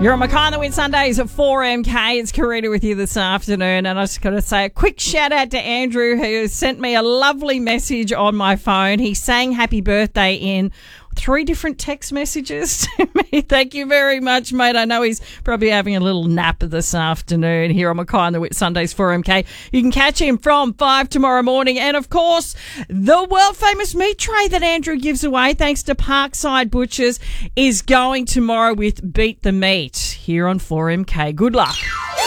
You're on Mackay on the Win Sundays at 4MK. It's Karina with you this afternoon. And I just got to say a quick shout out to Andrew, who sent me a lovely message on my phone. He sang happy birthday in 3 different text messages to me. Thank you very much, mate. I know he's probably having a little nap this afternoon here on Mackay on the Wit Sundays 4MK. You can catch him from 5 tomorrow morning. And, of course, the world-famous meat tray that Andrew gives away, thanks to Parkside Butchers, is going tomorrow with Beat the Meat here on 4MK. Good luck.